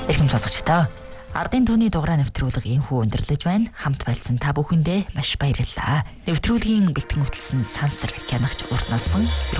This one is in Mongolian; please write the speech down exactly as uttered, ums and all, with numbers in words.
Эрхэм сонсогчдоо, Ардын түүний дугаараа нэвтрүүлэг энхүү өндөрлөж байна. Хамт байлсан та бүхэндээ маш баярлалаа. Нэвтрүүлгийн бэлтгэн хөтлсөн Сансар Хянагч урт налсан